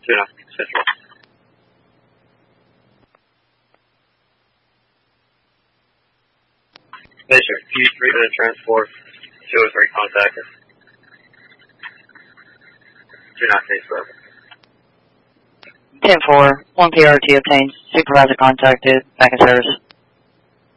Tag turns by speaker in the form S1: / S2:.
S1: Central. Station Q3 to the transport. 203 contacted. 296
S2: 10-4, 1 PRT obtained. Supervisor contacted. Back in service.